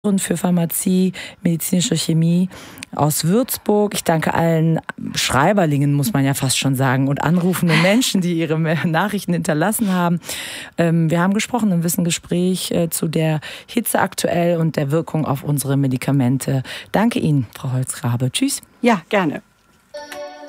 für Pharmazie, medizinische Chemie aus Würzburg. Ich danke allen Schreiberlingen, muss man ja fast schon sagen, und anrufenden Menschen, die ihre Nachrichten hinterlassen haben. Wir haben gesprochen im Wissengespräch zu der Hitze aktuell und der Wirkung auf unsere Medikamente. Danke Ihnen, Frau Holzgrabe. Tschüss. Ja, gerne.